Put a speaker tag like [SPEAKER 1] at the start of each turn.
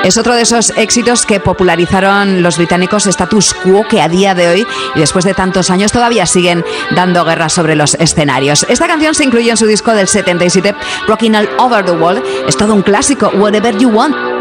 [SPEAKER 1] Es otro de esos éxitos que popularizaron los británicos Status Quo, que a día de hoy y después de tantos años todavía siguen dando guerra sobre los escenarios. Esta canción se incluye en su disco del 77, Rockin' All Over the World. Es todo un clásico, Whatever You Want.